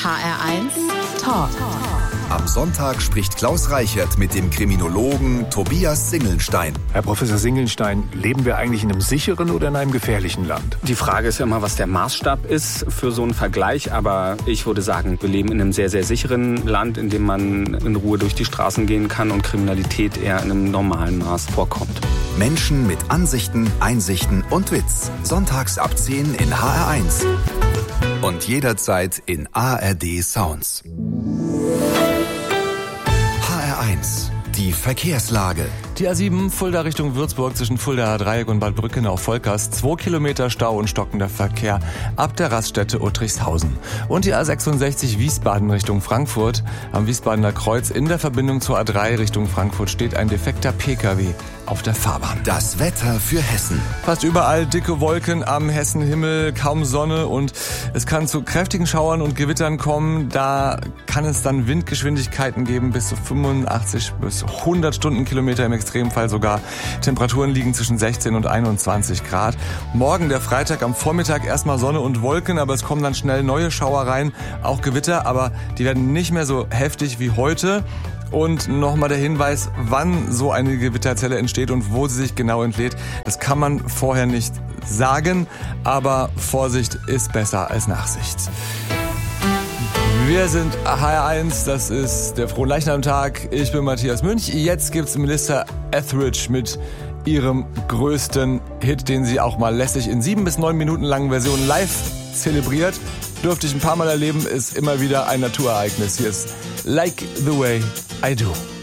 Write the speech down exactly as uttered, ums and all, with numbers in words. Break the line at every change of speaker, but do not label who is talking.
R eins Talk.
Am Sonntag spricht Klaus Reichert mit dem Kriminologen Tobias Singelnstein.
Herr Professor Singelnstein, leben wir eigentlich in einem sicheren oder in einem gefährlichen Land?
Die Frage ist ja immer, was der Maßstab ist für so einen Vergleich. Aber ich würde sagen, wir leben in einem sehr, sehr sicheren Land, in dem man in Ruhe durch die Straßen gehen kann und Kriminalität eher in einem normalen Maß vorkommt.
Menschen mit Ansichten, Einsichten und Witz. Sonntags ab zehn in H R eins. Und jederzeit in A R D Sounds. H R eins, die Verkehrslage.
Die A sieben, Fulda Richtung Würzburg zwischen Fuldaer Dreieck und Bad Brückenau-Volkers. Zwei Kilometer Stau und stockender Verkehr ab der Raststätte Uttrichshausen. Und die A sechsundsechzig Wiesbaden Richtung Frankfurt. Am Wiesbadener Kreuz in der Verbindung zur A drei Richtung Frankfurt steht ein defekter P K W auf der Fahrbahn.
Das Wetter für Hessen.
Fast überall dicke Wolken am Hessenhimmel, kaum Sonne und es kann zu kräftigen Schauern und Gewittern kommen. Da kann es dann Windgeschwindigkeiten geben bis zu fünfundachtzig bis hundert Stundenkilometer im Extremfall sogar. Temperaturen liegen zwischen sechzehn und einundzwanzig Grad. Morgen, der Freitag, am Vormittag erstmal Sonne und Wolken, aber es kommen dann schnell neue Schauer rein, auch Gewitter, aber die werden nicht mehr so heftig wie heute. Und nochmal der Hinweis, wann so eine Gewitterzelle entsteht und wo sie sich genau entlädt. Das kann man vorher nicht sagen, aber Vorsicht ist besser als Nachsicht. Wir sind H R eins, das ist der Fronleichnamtag. Ich bin Matthias Münch. Jetzt gibt's Melissa Etheridge mit ihrem größten Hit, den sie auch mal lässig in sieben bis neun Minuten langen Versionen live zelebriert. Dürfte ich ein paar Mal erleben, ist immer wieder ein Naturereignis. Hier ist Like the Way I Do.